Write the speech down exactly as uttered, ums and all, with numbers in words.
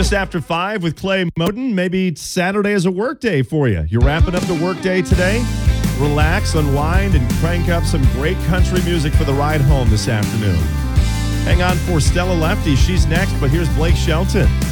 Just after five with Clay Moden. Maybe Saturday is a work day for you. You're wrapping up the work day today. Relax, unwind, and crank up some great country music for the ride home this afternoon. Hang on for Stella Lefty. She's next, but here's Blake Shelton.